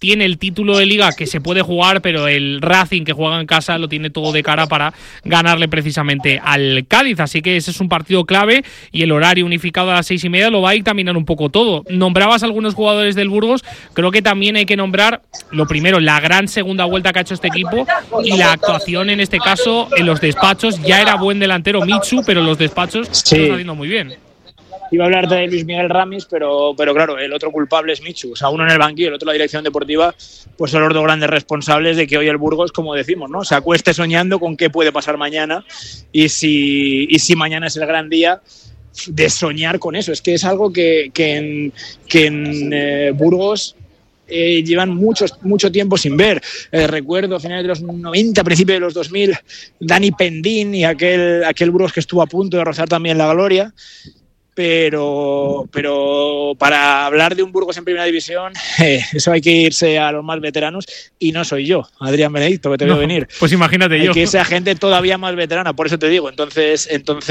tiene el título de Liga que se puede jugar, pero el Racing, que juega en casa, lo tiene todo de cara para ganarle precisamente al Cádiz. Así que ese es un partido clave y el horario unificado a las 6:30 lo va a dictaminar un poco todo. Nombrabas a algunos jugadores del Burgos, creo que también hay que nombrar, lo primero, la gran segunda vuelta que ha hecho este equipo y la actuación en este caso en los despachos. Ya era buen delantero Michu, pero los despachos lo está haciendo muy bien. Iba a hablarte de Luis Miguel Ramis, pero claro, el otro culpable es Michu. O sea, uno en el banquillo, el otro la dirección deportiva, pues son los dos grandes responsables de que hoy el Burgos, como decimos, ¿no?, se acueste soñando con qué puede pasar mañana y si mañana es el gran día, de soñar con eso. Es que es algo que en Burgos llevan mucho tiempo sin ver. Recuerdo a finales de los 90, principios de los 2000, Dani Pendín y aquel Burgos que estuvo a punto de rozar también la gloria. Pero para hablar de un Burgos en primera división, eso hay que irse a los más veteranos, y no soy yo, Adrián Benedicto, que te veo venir. Pues imagínate yo. Hay que irse a gente todavía más veterana, por eso te digo. Entonces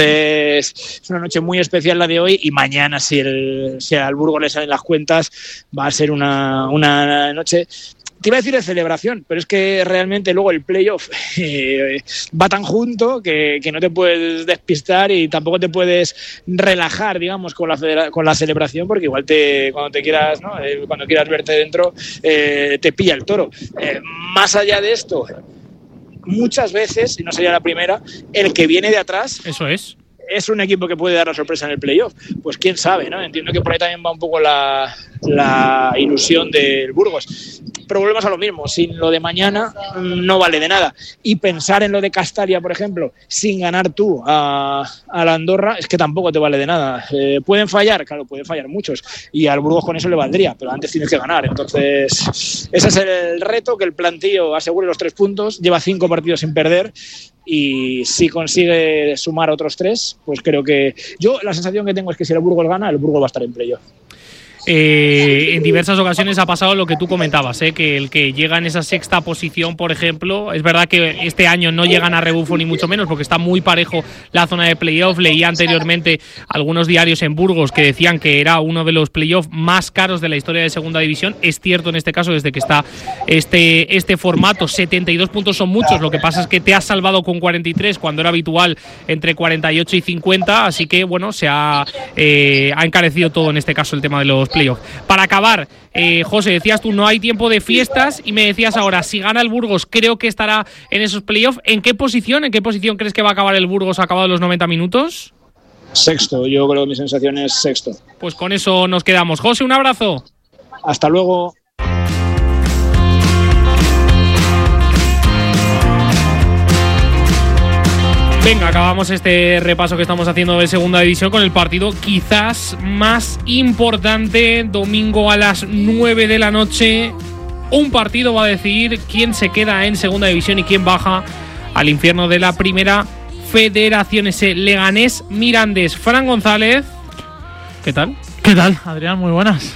es una noche muy especial la de hoy, y mañana, si al Burgos le salen las cuentas, va a ser una noche... Te iba a decir de celebración, pero es que realmente luego el playoff va tan junto que no te puedes despistar y tampoco te puedes relajar, digamos, con la celebración, porque igual cuando te quieras, ¿no?, cuando quieras verte dentro, te pilla el toro. Más allá de esto, muchas veces, y no sería la primera, el que viene de atrás... Eso es un equipo que puede dar la sorpresa en el playoff. Pues quién sabe, ¿no? Entiendo que por ahí también va un poco la ilusión del Burgos. Pero volvemos a lo mismo, sin lo de mañana no vale de nada. Y pensar en lo de Castalia, por ejemplo, sin ganar tú a la Andorra, es que tampoco te vale de nada. ¿Pueden fallar? Claro, pueden fallar muchos. Y al Burgos con eso le valdría, pero antes tienes que ganar. Entonces, ese es el reto, que el plantillo asegure los 3 puntos. Lleva 5 partidos sin perder. Y si consigue sumar otros 3, pues creo que... Yo la sensación que tengo es que si el Burgos gana, el Burgos va a estar en playoff. En diversas ocasiones ha pasado lo que tú comentabas, que el que llega en esa sexta posición, por ejemplo, es verdad que este año no llegan a rebufo ni mucho menos, porque está muy parejo la zona de playoff. Leía anteriormente algunos diarios en Burgos que decían que era uno de los playoffs más caros de la historia de segunda división. Es cierto en este caso, desde que está este formato. 72 puntos son muchos, lo que pasa es que te has salvado con 43 cuando era habitual entre 48 y 50, así que bueno, se ha encarecido todo en este caso el tema de los playoff. Para acabar, José, decías tú, no hay tiempo de fiestas, y me decías ahora, si gana el Burgos, creo que estará en esos playoff. ¿En qué posición crees que va a acabar el Burgos acabado los 90 minutos? Sexto, yo creo que mi sensación es sexto. Pues con eso nos quedamos. José, un abrazo. Hasta luego. Venga, acabamos este repaso que estamos haciendo de segunda división con el partido quizás más importante. Domingo a las 9 de la noche. Un partido va a decidir quién se queda en segunda división y quién baja al infierno de la primera federación. Ese Leganés Mirandés. Fran González, ¿qué tal? ¿Qué tal, Adrián? Muy buenas.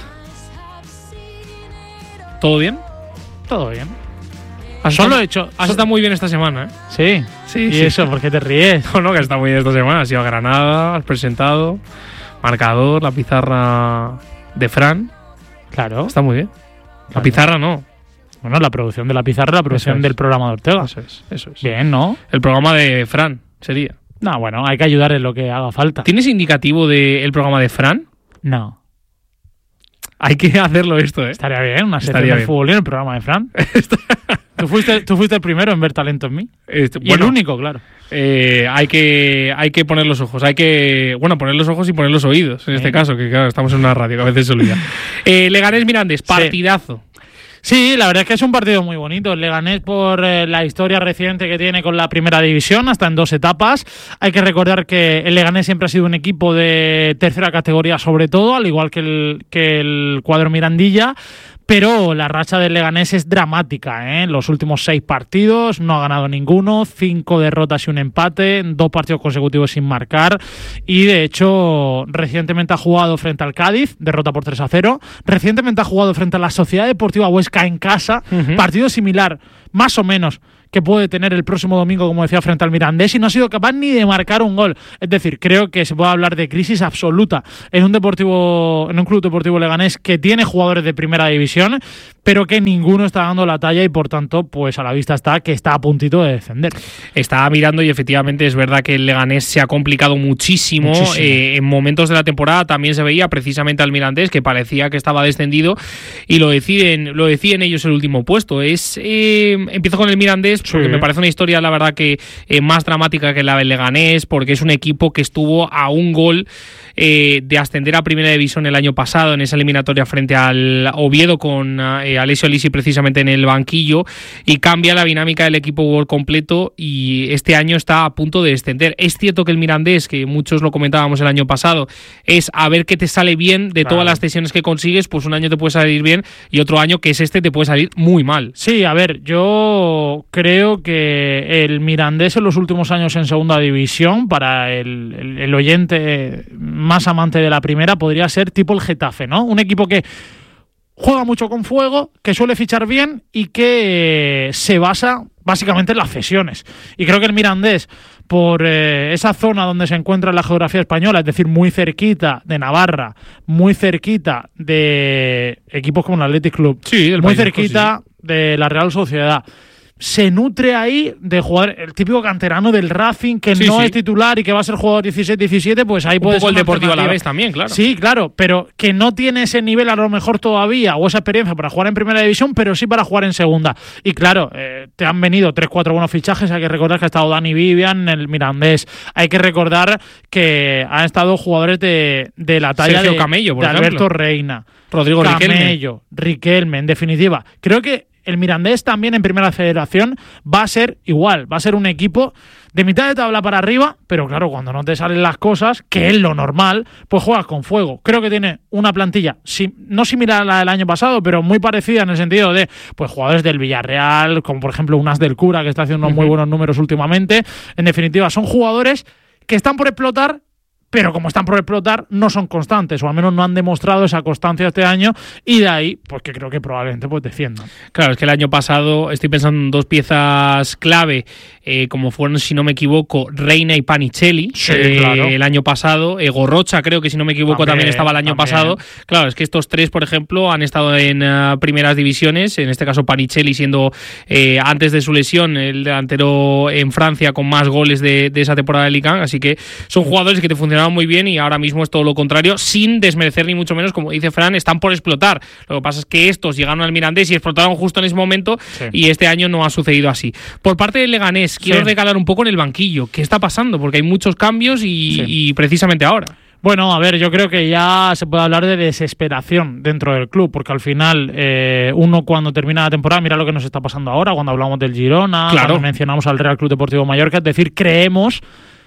¿Todo bien? Todo bien. Has estado muy bien esta semana, ¿eh? Sí. ¿Y eso? ¿Por qué te ríes? No, que está muy bien esta semana. Has ido a Granada, has presentado marcador, la pizarra de Fran. Claro. Está muy bien. La pizarra no. Bueno, la producción de la pizarra, la producción del programa de Ortega. Eso es. Bien, ¿no? El programa de Fran sería. No, bueno, hay que ayudar en lo que haga falta. ¿Tienes indicativo del programa de Fran? No. Hay que hacerlo esto, ¿eh? Estaría bien, una sección de fútbol en el programa de Fran. Tú fuiste el primero en ver talento en mí. Y el único, claro. Hay que poner los ojos. Hay que poner los ojos y poner los oídos, en este caso, que claro, estamos en una radio que a veces se olvida. Leganés Mirandés, partidazo. Sí, la verdad es que es un partido muy bonito. El Leganés, por la historia reciente que tiene con la primera división, hasta en 2 etapas. Hay que recordar que el Leganés siempre ha sido un equipo de tercera categoría, sobre todo, al igual que el cuadro Mirandilla. Pero la racha del Leganés es dramática, ¿eh? Los últimos 6 partidos no ha ganado ninguno, 5 derrotas y un empate, 2 partidos consecutivos sin marcar, y de hecho recientemente ha jugado frente al Cádiz, derrota por 3-0, recientemente ha jugado frente a la Sociedad Deportiva Huesca en casa, partido similar más o menos que puede tener el próximo domingo, como decía, frente al Mirandés, y no ha sido capaz ni de marcar un gol. Es decir, creo que se puede hablar de crisis absoluta en un Club Deportivo Leganés que tiene jugadores de primera división, pero que ninguno está dando la talla y por tanto, pues a la vista está que está a puntito de descender. Estaba mirando y efectivamente es verdad que el Leganés se ha complicado muchísimo. En momentos de la temporada también se veía precisamente al Mirandés, que parecía que estaba descendido, y lo deciden ellos el último puesto. Empiezo con el Mirandés porque me parece una historia, la verdad, que más dramática que la del Leganés, porque es un equipo que estuvo a un gol de ascender a Primera División el año pasado en esa eliminatoria frente al Oviedo con Alessio Lisi precisamente en el banquillo, y cambia la dinámica del equipo por completo, y este año está a punto de descender. Es cierto que el Mirandés, que muchos lo comentábamos el año pasado, es a ver qué te sale bien de todas las cesiones que consigues, pues un año te puede salir bien y otro año, que es este, te puede salir muy mal. Sí, a ver, yo creo que el Mirandés en los últimos años en segunda división, para el oyente más amante de la primera, podría ser tipo el Getafe, ¿no? Un equipo que juega mucho con fuego, que suele fichar bien y que se basa básicamente en las cesiones. Y creo que el Mirandés, por esa zona donde se encuentra en la geografía española, es decir, muy cerquita de Navarra, muy cerquita de equipos como el Athletic Club, muy cerquita de la Real Sociedad, se nutre ahí de jugar el típico canterano del Racing que no es titular y que va a ser jugador 16-17, pues ahí puede ser un poco el Deportivo Alavés también, claro. Sí, claro, pero que no tiene ese nivel a lo mejor todavía o esa experiencia para jugar en Primera División, pero sí para jugar en Segunda. Y claro, te han venido 3-4 buenos fichajes. Hay que recordar que ha estado Dani Vivian en el Mirandés. Hay que recordar que han estado jugadores de la talla Sergio Camello, por de ejemplo. Alberto Reina, Rodrigo Camello, Riquelme. En definitiva, creo que el Mirandés también en Primera Federación va a ser igual, va a ser un equipo de mitad de tabla para arriba, pero claro, cuando no te salen las cosas, que es lo normal, pues juegas con fuego. Creo que tiene una plantilla, no similar a la del año pasado, pero muy parecida en el sentido de pues jugadores del Villarreal, como por ejemplo Unas del Cura, que está haciendo unos muy buenos números últimamente. En definitiva, son jugadores que están por explotar, pero como están por explotar, no son constantes, o al menos no han demostrado esa constancia este año, y de ahí, pues que creo que probablemente pues desciendan. Claro, es que el año pasado, estoy pensando en dos piezas clave, como fueron, si no me equivoco, Reina y Panicelli, claro. El año pasado, Gorrocha creo que si no me equivoco también estaba el año pasado. Claro, es que estos tres, por ejemplo, han estado en primeras divisiones, en este caso Panicelli siendo antes de su lesión el delantero en Francia con más goles de esa temporada de Ligue 1, así que son jugadores que te funcionaban muy bien, y ahora mismo es todo lo contrario, sin desmerecer ni mucho menos, como dice Fran, están por explotar. Lo que pasa es que estos llegaron al Mirandés y explotaron justo en ese momento, y este año no ha sucedido así. Por parte del Leganés, quiero recalar un poco en el banquillo. ¿Qué está pasando? Porque hay muchos cambios y precisamente ahora. Bueno, a ver, yo creo que ya se puede hablar de desesperación dentro del club, porque al final uno cuando termina la temporada, mira lo que nos está pasando ahora, cuando hablamos del Girona, cuando mencionamos al Real Club Deportivo Mallorca, es decir, creemos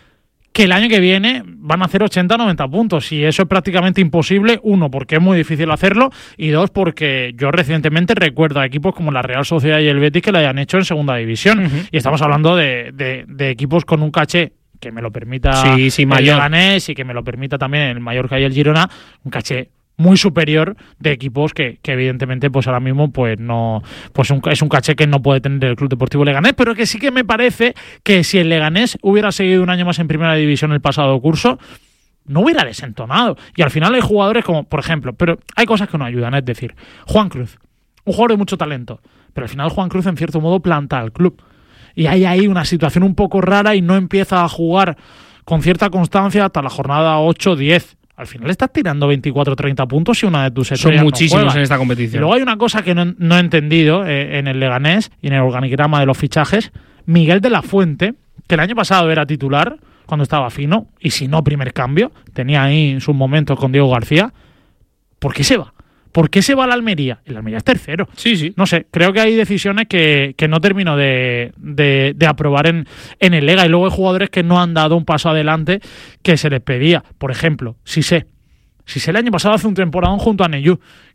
que el año que viene van a hacer 80-90 puntos, y eso es prácticamente imposible, uno, porque es muy difícil hacerlo, y dos, porque yo recientemente recuerdo a equipos como la Real Sociedad y el Betis que lo hayan hecho en segunda división, y estamos hablando de equipos con un caché que me lo permita el Leganés y que me lo permita también el Mallorca y el Girona, un caché muy superior de equipos que evidentemente pues ahora mismo pues no, pues es un caché que no puede tener el Club Deportivo Leganés, pero que sí que me parece que si el Leganés hubiera seguido un año más en Primera División el pasado curso, no hubiera desentonado. Y al final hay jugadores como, por ejemplo, pero hay cosas que no ayudan, es decir, Juan Cruz, un jugador de mucho talento, pero al final Juan Cruz en cierto modo planta al club, y hay ahí una situación un poco rara y no empieza a jugar con cierta constancia hasta la jornada 8-10. Al final estás tirando 24-30 puntos y una de tus estrellas son muchísimos no en esta competición. Y luego hay una cosa que no he entendido en el Leganés y en el organigrama de los fichajes. Miguel de la Fuente, que el año pasado era titular cuando estaba fino, y si no primer cambio, tenía ahí sus momentos con Diego García. ¿Por qué se va? ¿Por qué se va a la Almería? El Almería es tercero. Sí. No sé, creo que hay decisiones que no termino de aprobar en el Lega, y luego hay jugadores que no han dado un paso adelante que se les pedía. Por ejemplo, Cissé el año pasado hace un temporadón junto a Neyú,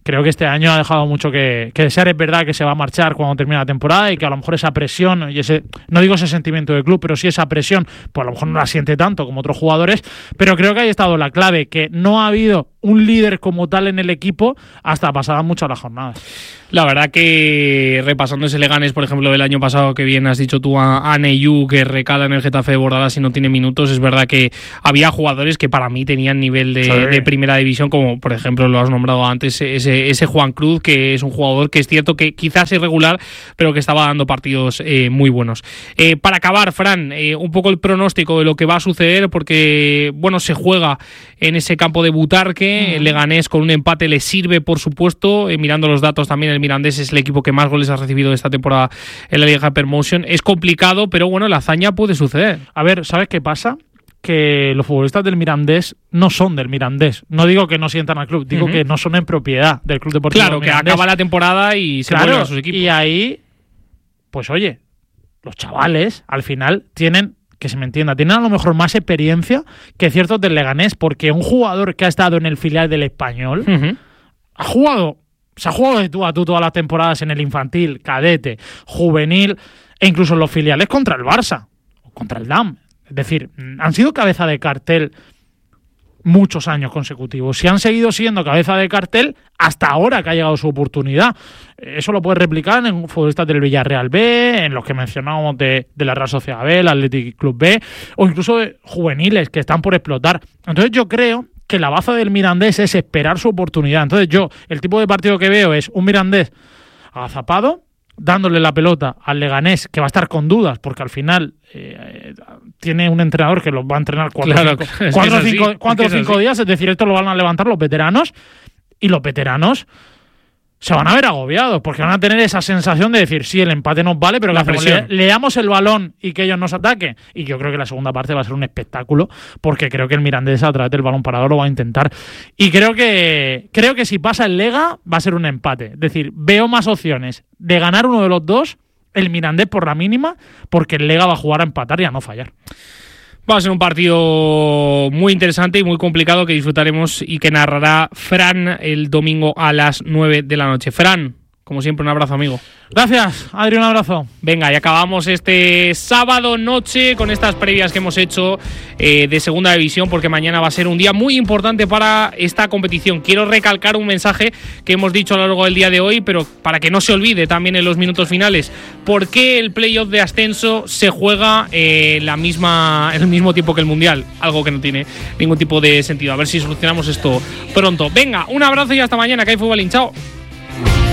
creo que este año ha dejado mucho que desear. Es verdad que se va a marchar cuando termine la temporada y que a lo mejor esa presión y no digo ese sentimiento del club, pero sí esa presión, pues a lo mejor no la siente tanto como otros jugadores, pero creo que ahí ha estado la clave, que no ha habido un líder como tal en el equipo hasta pasadas muchas las jornadas. La verdad que repasando ese Leganés, por ejemplo, del año pasado, que bien has dicho tú a Neyú, que recala en el Getafe de Bordadas y no tiene minutos, es verdad que había jugadores que para mí tenían nivel de primera división, como por ejemplo lo has nombrado antes, ese Juan Cruz, que es un jugador que es cierto que quizás irregular, pero que estaba dando partidos muy buenos. Para acabar, Fran, un poco el pronóstico de lo que va a suceder, porque bueno, se juega en ese campo de Butarque, el Leganés con un empate le sirve, por supuesto, mirando los datos también el Mirandés es el equipo que más goles ha recibido esta temporada en la Liga Hypermotion. Es complicado, pero bueno, la hazaña puede suceder. A ver, ¿sabes qué pasa? Que los futbolistas del Mirandés no son del Mirandés. No digo que no sientan al club, digo que no son en propiedad del Club Deportivo Claro, que Mirandés. acaba la temporada y se vuelven a sus equipos. Y ahí, pues oye, los chavales al final tienen, que se me entienda, tienen a lo mejor más experiencia que ciertos del Leganés, porque un jugador que ha estado en el filial del Español se ha jugado de tú a tú todas las temporadas en el infantil, cadete, juvenil e incluso en los filiales contra el Barça o contra el DAM. Es decir, han sido cabeza de cartel muchos años consecutivos. Si han seguido siendo cabeza de cartel hasta ahora que ha llegado su oportunidad. Eso lo puedes replicar en futbolistas del Villarreal B, en los que mencionábamos de la Real Sociedad B, el Athletic Club B, o incluso de juveniles que están por explotar. Entonces yo creo que la baza del Mirandés es esperar su oportunidad. Entonces yo, el tipo de partido que veo es un Mirandés agazapado, dándole la pelota al Leganés, que va a estar con dudas, porque al final tiene un entrenador que los va a entrenar 4 o 5 días, es decir, esto lo van a levantar los veteranos, y los veteranos se van a ver agobiados, porque van a tener esa sensación de decir, sí, el empate nos vale, pero le damos el balón y que ellos nos ataquen. Y yo creo que la segunda parte va a ser un espectáculo, porque creo que el Mirandés a través del balón parador lo va a intentar. Y creo que si pasa el Lega va a ser un empate. Es decir, veo más opciones de ganar uno de los dos, el Mirandés por la mínima, porque el Lega va a jugar a empatar y a no fallar. Va a ser un partido muy interesante y muy complicado que disfrutaremos y que narrará Fran el domingo a las 9 de la noche. Fran, como siempre, un abrazo, amigo. Gracias, Adri, un abrazo. Venga, y acabamos este sábado noche con estas previas que hemos hecho de Segunda División, porque mañana va a ser un día muy importante para esta competición. Quiero recalcar un mensaje que hemos dicho a lo largo del día de hoy, pero para que no se olvide también en los minutos finales. ¿Por qué el playoff de ascenso se juega en el mismo tiempo que el Mundial? Algo que no tiene ningún tipo de sentido. A ver si solucionamos esto pronto. Venga, un abrazo y hasta mañana, que hay fútbol. Chao.